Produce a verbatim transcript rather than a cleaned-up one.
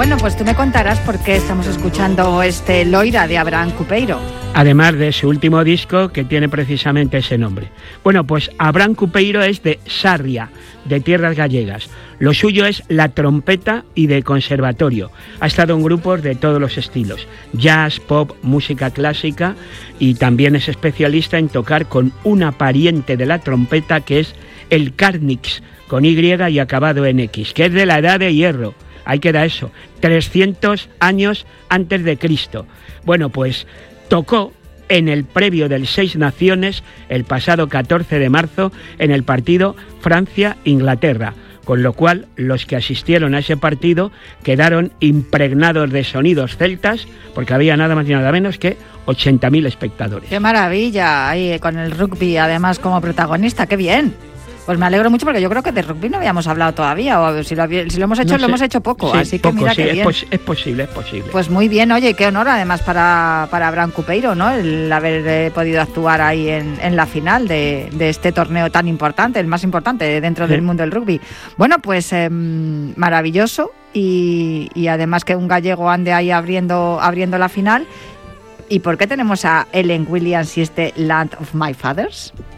Bueno, pues tú me contarás por qué estamos escuchando este Loira de Abraham Cupeiro. Además de su último disco, que tiene precisamente ese nombre. Bueno, pues Abraham Cupeiro es de Sarria, de tierras gallegas. Lo suyo es la trompeta y de conservatorio. Ha estado en grupos de todos los estilos: jazz, pop, música clásica, y también es especialista en tocar con una pariente de la trompeta que es el Carnix, con Y y acabado en X, que es de la edad de hierro. Ahí queda eso, trescientos años antes de Cristo. Bueno, pues tocó en el previo del Seis Naciones el pasado catorce de marzo en el partido Francia-Inglaterra, con lo cual los que asistieron a ese partido quedaron impregnados de sonidos celtas, porque había nada más y nada menos que ochenta mil espectadores. ¡Qué maravilla! Ahí con el rugby además como protagonista, ¡qué bien! Pues me alegro mucho, porque yo creo que de rugby no habíamos hablado todavía, o si lo, si lo hemos hecho, no sé, lo hemos hecho poco, sí, así que poco, mira sí, qué es bien. Pos- es posible, es posible. Pues muy bien, oye, qué honor además para, para Abraham Cupeiro, ¿no? El haber eh, podido actuar ahí en, en la final de, de este torneo tan importante, el más importante dentro sí. del mundo del rugby. Bueno, pues eh, maravilloso, y, y además que un gallego ande ahí abriendo, abriendo la final. ¿Y por qué tenemos a Ellen Williams y este Land of My Fathers?